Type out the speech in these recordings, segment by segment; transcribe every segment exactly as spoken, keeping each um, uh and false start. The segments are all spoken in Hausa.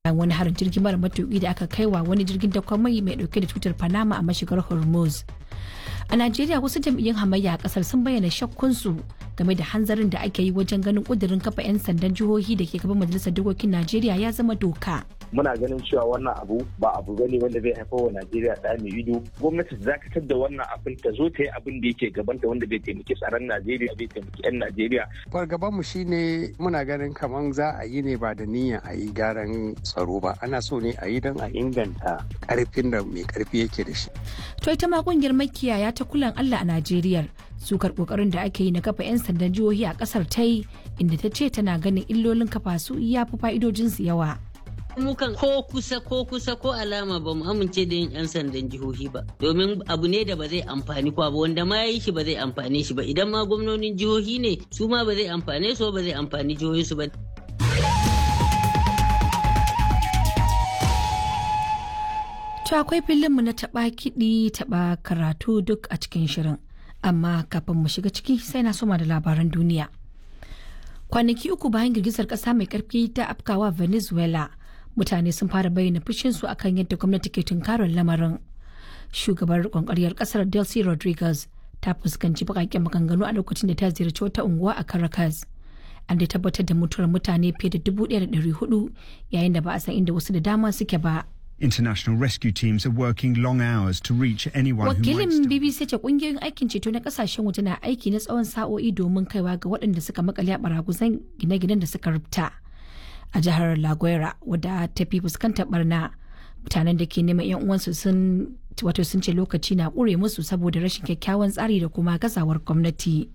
wani harin jirgin mara matuƙi da aka kaiwa wani jirgin dakon mai mai dauke da tutar Panama a mashigar Hormuz. A Najeriya wasu jam'iyyun hamayya a kasar sun bayyana shakkunsu game da hanzarin da ake yi wajen ganin kudirin kafa 'yan sandan jihohi da ke gaban majalisar dokokin Najeriya ya zama doka. Muna ganin cewa wannan abu ba abu bane wanda zai haifar wa Najeriya da mai ido. Gwamnati ta dakatar da wannan abin ta zo ta yi abin da yake gabanta wanda bai taimaki tsaron Najeriya bai taimaki 'yan Najeriya. Fargaban mu shine muna ganin kaman za a yi ne ba da niyyar a yi gyaran tsaro ba. Ana so ne a yi don a inganta karfin da mai karfi yake da shi. To ita ma kungiyar makiyaya ta kulan Allah a Najeriya sukar kokarin da ake yi na kafa 'yan sandan jihohi a kasar ta yi inda ta ce tana ganin illolin kafa su ya fi fa'idojinsu yawa. Mukan ko kusa ko kusa ko alama ba mu amince da yin 'yan sandan jihohi ba domin abu ne da ba zai amfani kwa ba wanda ma yi shi ba zai amfane shi ba idan ma gwamnonin jihohi ne su ma ba zai amfane su ba zai amfani jihohinsu ba. To akwai filinmu na taɓa kiɗi taɓa karatu duk a cikin shirin amma kafin mu shiga ciki sai na soma da labaran duniya. Kwanaki uku bayan girgizar ƙasa mai ƙarfi ta afkawa Venezuela mutane sun fara bayyana fushinsu akan yadda gwamnati ke tunkarar lamarin. Shugabar ƙwanƙwariyar ƙasar Delcy Rodriguez ta fuskanci baƙaƙen maganganu a lokacin da ta ziyarci wata unguwa a Caracas. An da tabbatar da mutuwar mutane fiye da dubu ɗaya da ɗari hudu yayin da ba a san inda wasu da dama suke ba. International rescue teams are working long hours to reach anyone who might Wakilin still... B B C ce kungiyoyin aikin ceto na kasashen waje na aiki na tsawon sa'o'i domin kaiwa ga waɗanda suka makale a baraguzan gine-ginen da suka rubta. A jihar La Guaira wadda ta fi fuskantar barna mutanen da ke neman 'yan uwansu sun wato sun ce lokaci na ƙure musu saboda rashin kyakkyawan tsari da kuma gazawar gwamnati.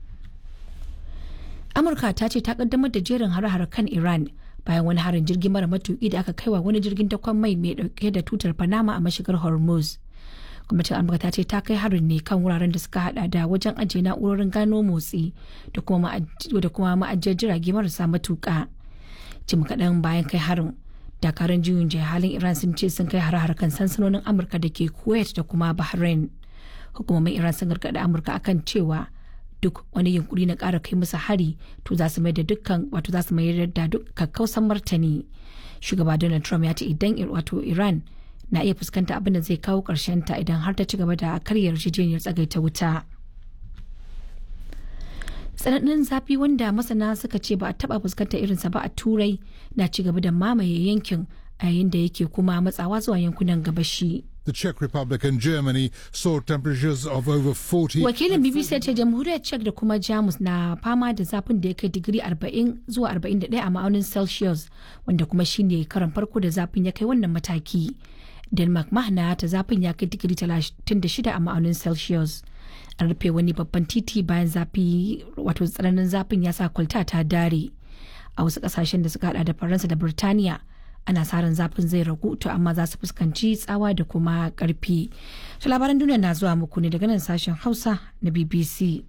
Amurka ta ce ta kaddamar da jerin hare-hare kan Iran bayan wani harin jirgin mara matuƙi da aka kaiwa wani jirgin dakon mai mai dauke da tutar Panama a mashigar Hormuz. Gwamnatin Amurka ta ce ta kai harin ne kan wuraren da suka hada da wajen ajiye na'urorin gano motsi da kuma ma'ajiyar jirage marasa matuƙa. Jim kaɗan bayan kai harin, dakarun juyin jihar halin Iran sun ce sun kai hare-hare kan sansanonin Amurka da ke Kuwait da kuma Bahrain. Hukumomin Iran sun gargaɗi Amurka akan cewa duk wani yunkuri na ƙara kai musu hari to za su mai da dukkan wato za su mayar da duk kakkausan martani. Shugaba Donald Trump ya ce idan wato Iran na iya fuskanta abin da zai kawo ƙarshen ta idan har ta ci gaba da karyar yarjejeniyar tsagaita wuta. Tsananin zafi wanda masana suka ce ba a taba fuskanta irinsa ba a Turai na ci gaba da mamaye yankin a yayin da yake kuma matsawa zuwa yankunan gabashi. The Czech Republic and Germany saw temperatures of over forty. Wakilin B B C ce jamhuriyar Czech da kuma Jamus na fama da zafin da ya kai digiri arba'in zuwa arba'in da ɗaya a ma'aunin Celsius wanda kuma shine karan farko da zafin ya kai wannan mataki. Denmark mahana ta zafin ya kai digiri talatin da shida a ma'aunin Celsius. An rufe wani babban titi bayan zafi wato tsananin zafin ya sa kwalta ta dare. A wasu kasashen da suka hada da Faransa da Birtaniya ana sa ran zafin zai ragu to amma za su fuskanci tsawa da kuma karfi. To labaran duniya na zuwa muku ne daga nan sashen Hausa na B B C.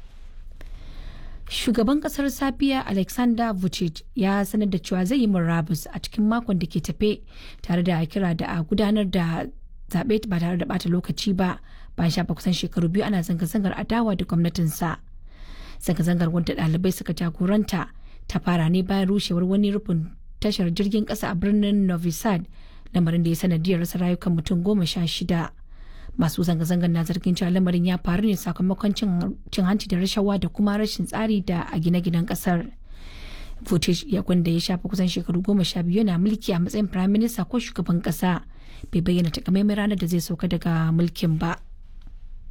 Shugaban kasar Sabiya Alexander Vucic ya sanar da cewa zai yi murabus a cikin makon da ke tafe tare da kira da a gudanar da zaɓe ba tare da bata lokaci ba bayan shafa kusan shekaru biyu ana zanga-zangar adawa da gwamnatinsa. Zanga-zangar wanda ɗalibai suka jagoranta ta fara ne bayan rushewar wani rufin tashar jirgin ƙasa a birnin Novi Sad, lamarin da ya sanadiyar rasa rayukan mutum goma sha shida. Masu zanga-zangar na zargin cewa lamarin ya faru ne sakamakon cin hanci da rashawa da kuma rashin tsari da a gine-ginen ƙasar. Vucic ya gwanda ya shafa kusan shekaru goma sha biyu yana mulki a matsayin firayim minista ko shugaban ƙasa bai bayyana takamaiman ranar da zai sauka daga mulkin ba.